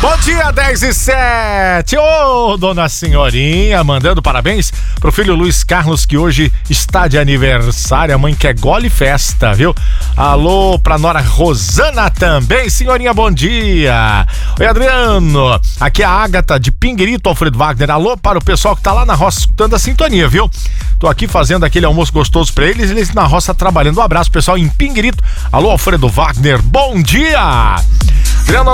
Bom dia, 10h07. Ô, dona senhorinha, mandando parabéns pro filho Luiz Carlos, que hoje está de aniversário. A mãe quer gole e festa, viu? Alô pra nora Rosana também. Senhorinha, bom dia. Oi, Adriano. Aqui é a Ágata de Pinguirito, Alfredo Wagner. Alô para o pessoal que tá lá na roça escutando a sintonia, viu? Tô aqui fazendo aquele almoço gostoso pra eles na roça trabalhando. Um abraço, pessoal, em Pinguirito. Alô, Alfredo Wagner. Bom dia.